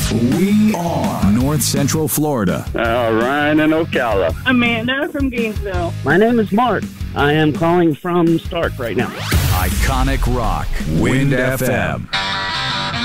We are North Central Florida. Ryan in Ocala. Amanda from Gainesville. My name is Mark. I am calling from Stark right now. Iconic rock. Wind FM.